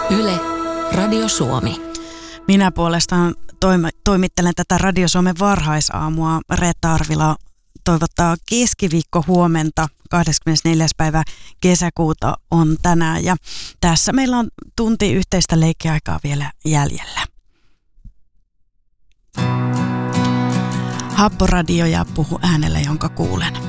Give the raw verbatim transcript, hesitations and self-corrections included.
Yle, Radio Suomi. Minä puolestaan toim- toimittelen tätä Radio Suomen varhaisaamua. Reetta Arvila toivottaa keskiviikko huomenta. kahdeskymmenesneljäs päivä kesäkuuta on tänään ja tässä meillä on tunti yhteistä leikkiaikaa vielä jäljellä. Happoradio ja puhu äänellä, jonka kuulen.